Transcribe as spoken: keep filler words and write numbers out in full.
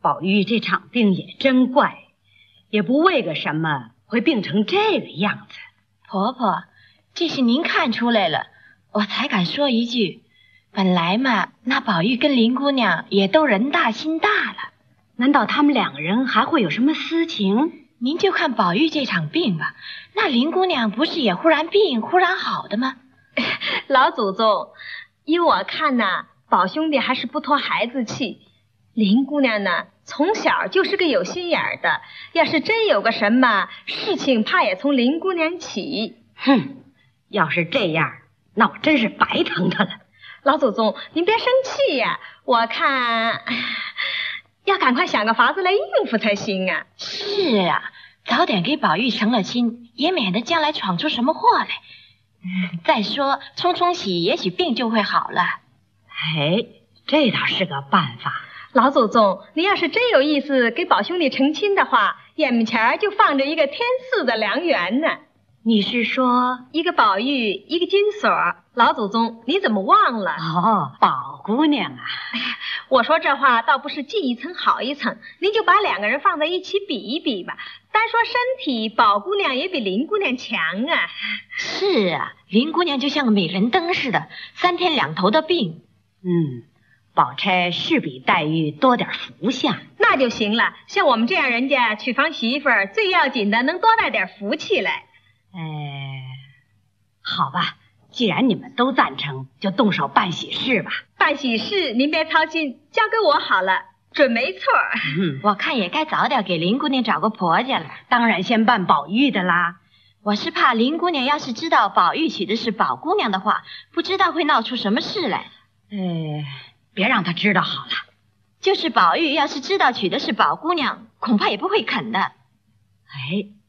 宝玉这场病也真怪，也不为个什么会病成这个样子。 婆婆，这是您看出来了，我才敢说一句。本来嘛，那宝玉跟林姑娘也都人大心大了， 难道他们两个人还会有什么私情？ 您就看宝玉这场病吧，那林姑娘不是也忽然病忽然好的吗？ 老祖宗，依我看呐，宝兄弟还是不托孩子气。林姑娘呢，从小就是个有心眼儿的，要是真有个什么事情，怕也从林姑娘起。 哼，要是这样，那我真是白疼他了。 老祖宗，您别生气呀，我看要赶快想个法子来应付才行啊。 是啊，早点给宝玉成了亲，也免得将来闯出什么祸来。嗯，再说冲冲喜，也许病就会好了。 哎，这倒是个办法。 老祖宗，您要是真有意思给宝兄弟成亲的话，眼前就放着一个天赐的良缘呢。 你是说一个宝玉，一个金锁？老祖宗，你怎么忘了？ 哦，宝姑娘啊！ 哎呀，我说这话倒不是进一层好一层，您就把两个人放在一起比一比吧。单说身体，宝姑娘也比林姑娘强啊。 是啊，林姑娘就像个美人灯似的，三天两头的病。 嗯，宝钗是比黛玉多点福相， 那就行了。像我们这样人家娶房媳妇儿，最要紧的能多带点福气来。 哎，好吧，既然你们都赞成，就动手办喜事吧。 办喜事您别操心，交给我好了，准没错。 嗯，我看也该早点给林姑娘找个婆家了。 当然先办宝玉的啦。 我是怕林姑娘要是知道宝玉娶的是宝姑娘的话，不知道会闹出什么事来。 呃，别让她知道好了。 就是宝玉要是知道娶的是宝姑娘，恐怕也不会肯的。 哎。